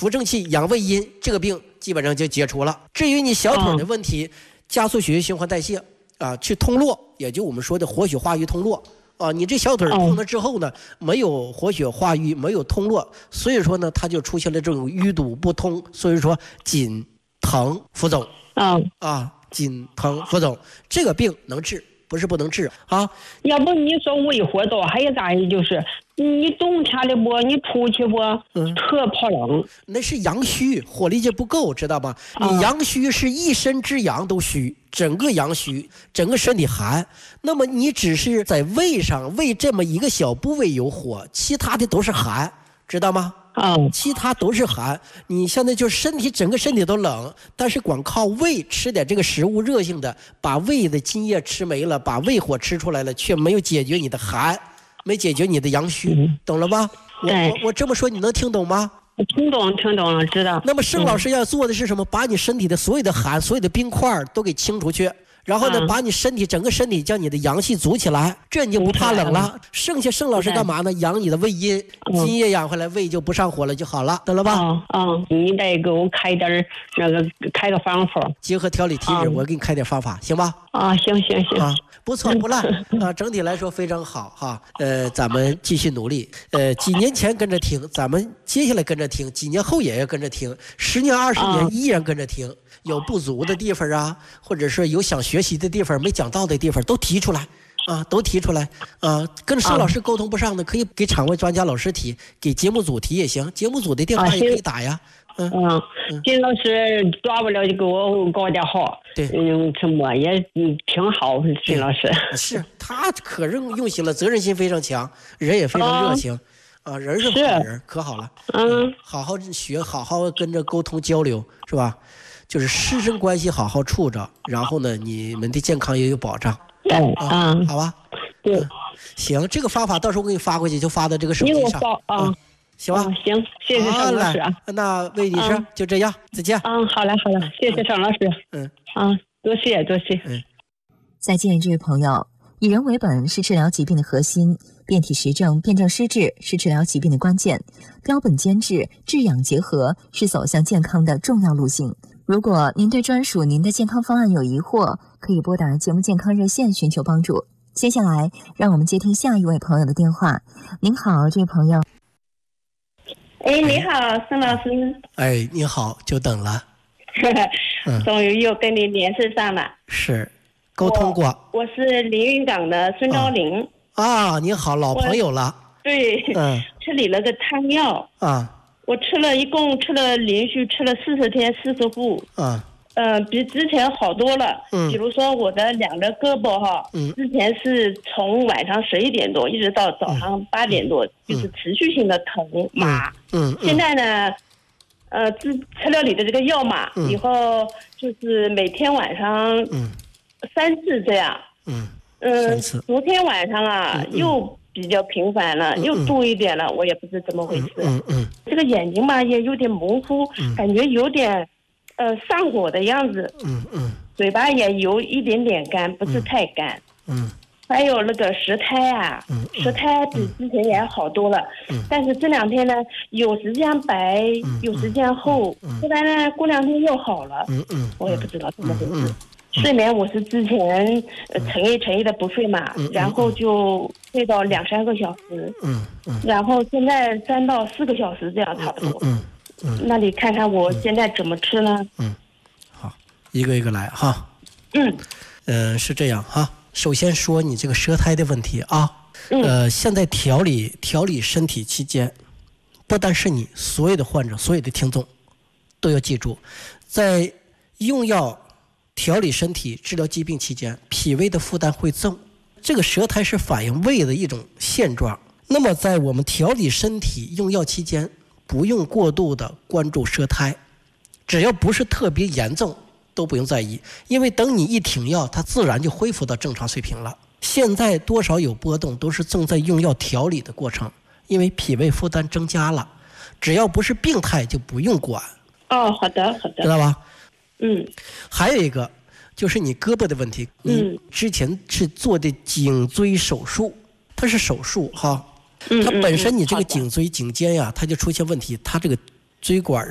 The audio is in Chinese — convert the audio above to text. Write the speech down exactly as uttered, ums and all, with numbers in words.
扶正气、养胃阴，这个病基本上就解除了。至于你小腿的问题，嗯、加速血液循环代谢啊，去通络，也就我们说的活血化瘀通络啊。你这小腿痛了之后呢，嗯、没有活血化瘀，没有通络，所以说呢，它就出现了这种淤堵不通，所以说紧疼浮肿。 嗯啊，紧疼浮肿，这个病能治。不是不能治啊！ 要不你说胃活动，还有咋的？就是你冬天的不，你出去不，嗯、特怕冷。 那是阳虚，火力就不够，知道吧？啊、你阳虚是一身之阳都虚，整个阳虚，整个身体寒。那么你只是在胃上，胃这么一个小部位有火，其他的都是寒，知道吗？ 啊、 嗯，其他都是寒，你现在就是身体整个身体都冷，但是光靠胃吃点这个食物热性的，把胃的津液吃没了，把胃火吃出来了，却没有解决你的寒，没解决你的阳虚，嗯、懂了吗？我我我这么说你能听懂吗？ 听懂听懂了，知道。 那么盛老师要做的是什么？把你身体的所有的寒、所有的冰块都给清出去。然后呢，嗯、把你身体整个身体将你的阳气组起来，这你就不怕冷了。剩下盛老师干嘛呢？养你的胃阴，津液养回来，胃就不上火了就好了，懂了吧？ 啊、嗯嗯，你得给我开点那个开个方法， 结合调理体质，嗯、我给你开点方法，行吧？ 啊，行行行， 啊，不错不烂啊，整体来说非常好哈。呃，咱们继续努力。呃，几年前跟着听，咱们接下来跟着听，几年后也要跟着听，十年二十年依然跟着听。嗯有不足的地方啊，或者是有想学习的地方没讲到的地方，都提出来啊，都提出来啊。跟盛老师沟通不上的，可以给场外专家老师提，给节目组提也行，节目组的电话也可以打呀。 嗯嗯，金老师抓不了就给我搞点好， 对， 嗯，什么也嗯挺好，金老师是他可任用心了，责任心非常强，人也非常热情。啊，人是好人，可好了。 嗯， 好好学，好好跟着沟通交流，是吧？就是师生关系好好处着，然后呢，你们的健康也有保障。 嗯啊，好吧。 对、 嗯，行，这个方法到时候我给你发过去，就发到这个手机上。 你给我报啊、 嗯，行吧、 啊？行，谢谢邵老师啊。 那魏女士、嗯、就这样，再见。 嗯，好了好了，谢谢邵老师。 嗯啊，多谢多谢。 嗯， 再见，这位朋友。以人为本是治疗疾病的核心，辨体实证、辨证施治是治疗疾病的关键，标本兼治、治养结合是走向健康的重要路径。如果您对专属您的健康方案有疑惑，可以拨打节目健康热线寻求帮助。接下来，让我们接听下一位朋友的电话。您好，这位朋友。 哎，你好，盛老师。 哎，你好，久等了。 嗯、终于又跟你联系上了。 是。沟通过， 我, 我是连云港的孙昭玲、 嗯、啊，你好，老朋友了。 对， 嗯， 吃你那个汤药啊， 我吃了一共吃了连续吃了四十天四十副， 啊， 呃，比之前好多了。 嗯， 比如说我的两个胳膊哈， 嗯， 之前是从晚上十一点多一直到早上八点多，嗯、就是持续性的疼麻。 嗯，嗯现在呢，呃，吃吃了你的这个药嘛， 嗯、 以后就是每天晚上， 嗯。 三次这样， 嗯， 嗯，昨天晚上啊、 嗯嗯、 又比较频繁了， 嗯、 又多一点了，我也不知怎么回事。 嗯 嗯, 嗯， 这个眼睛吧也有点模糊， 嗯、 感觉有点呃上火的样子。 嗯嗯， 嘴巴也有一点点干，不是太干。 嗯， 还有那个舌苔啊， 嗯， 舌苔比之前也好多了。 嗯， 但是这两天呢，有时间白， 嗯、 有时间厚， 嗯， 后来呢，过两天又好了。 嗯嗯， 我也不知道怎么回事。 嗯嗯睡眠我是之前呃成夜成夜的不睡嘛， 嗯、 然后就睡到两三个小时， 嗯嗯， 然后现在三到四个小时这样差不多。 嗯 嗯, 嗯， 那你看看我现在怎么吃呢？ 嗯，好，一个一个来哈。 嗯， 呃，是这样哈。首先说你这个舌苔的问题啊， 嗯、 呃，现在调理调理身体期间，不单是你，所有的患者，所有的听众都要记住，在用药调理身体、治疗疾病期间，脾胃的负担会增。这个舌苔是反映胃的一种现状。那么，在我们调理身体、用药期间，不用过度的关注舌苔，只要不是特别严重，都不用在意。因为等你一停药，它自然就恢复到正常水平了。现在多少有波动，都是正在用药调理的过程，因为脾胃负担增加了。只要不是病态，就不用管。 哦，好的，好的， 知道吧？ 嗯， 还有一个就是你胳膊的问题， 嗯， 之前是做的颈椎手术，它是手术哈， 嗯， 它本身你这个嗯、 颈椎颈肩呀，它就出现问题，它这个椎管